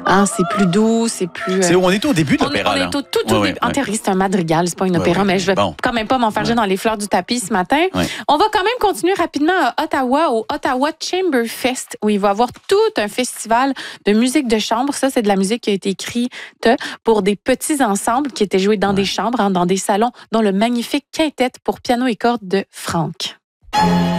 Hein, c'est plus doux, c'est plus... On est au début de l'opéra, là. On est au tout début. En théorie, c'est un madrigal, c'est pas une opéra, mais je vais quand même pas m'enfarger dans les fleurs du tapis ce matin. On va quand même continuer rapidement à Ottawa, au Ottawa Chamber Fest, où il va y avoir tout un festival de musique de chambre. Ça, c'est de la musique qui a été écrite pour des petits ensembles qui étaient joués dans des chambres, dans des salons, dont le magnifique quintet pour piano et cordes de Franck.